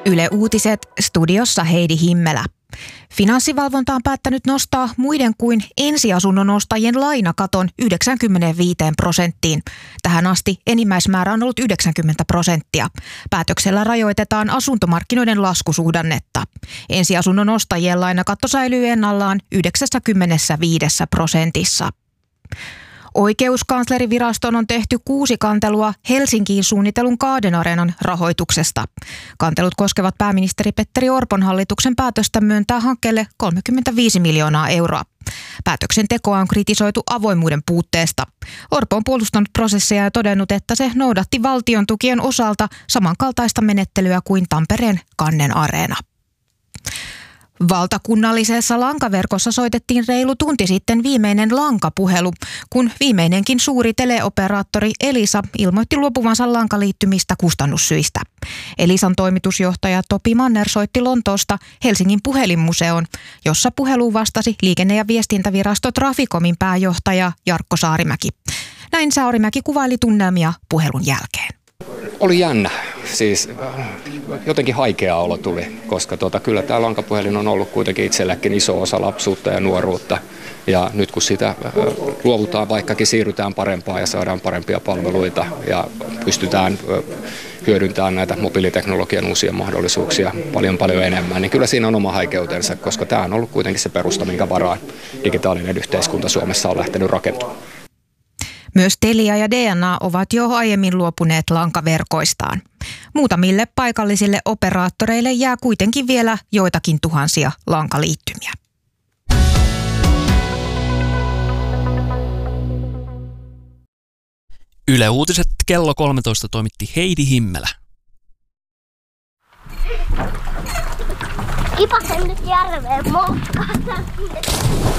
Yle Uutiset, studiossa Heidi Himmelä. Finanssivalvonta on päättänyt nostaa muiden kuin ensiasunnon ostajien lainakaton 95%. Tähän asti enimmäismäärä on ollut 90%. Päätöksellä rajoitetaan asuntomarkkinoiden laskusuhdannetta. Ensiasunnon ostajien lainakatto säilyy ennallaan 95%. Oikeuskanslerivirastoon on tehty 6 kantelua Helsinkiin suunnitellun Kahden-areenan rahoituksesta. Kantelut koskevat pääministeri Petteri Orpon hallituksen päätöstä myöntää hankkeelle 35 miljoonaa euroa. Päätöksentekoa on kritisoitu avoimuuden puutteesta. Orpo on puolustanut prosessia ja todennut, että se noudatti valtion tukien osalta samankaltaista menettelyä kuin Tampereen Kannen-areena. Valtakunnallisessa lankaverkossa soitettiin reilu tunti sitten viimeinen lankapuhelu, kun viimeinenkin suuri teleoperaattori Elisa ilmoitti luopuvansa lankaliittymistä kustannussyistä. Elisan toimitusjohtaja Topi Manner soitti Lontoosta Helsingin puhelinmuseoon, jossa puheluun vastasi liikenne- ja viestintävirasto Traficomin pääjohtaja Jarkko Saarimäki. Näin Saarimäki kuvaili tunnelmia puhelun jälkeen. Oli jännä. Siis jotenkin haikea olo tuli, koska kyllä tämä lankapuhelin on ollut kuitenkin itselläkin iso osa lapsuutta ja nuoruutta. Ja nyt kun sitä luovutaan, vaikkakin siirrytään parempaan ja saadaan parempia palveluita ja pystytään hyödyntämään näitä mobiiliteknologian uusia mahdollisuuksia paljon enemmän, niin kyllä siinä on oma haikeutensa, koska tämä on ollut kuitenkin se perusta, minkä varaan digitaalinen yhteiskunta Suomessa on lähtenyt rakentamaan. Myös Telia ja DNA ovat jo aiemmin luopuneet lankaverkoistaan. Muutamille paikallisille operaattoreille jää kuitenkin vielä joitakin tuhansia lankaliittymiä. Yle Uutiset kello 13 toimitti Heidi Himmelä. Kipasen nyt järveen moskata.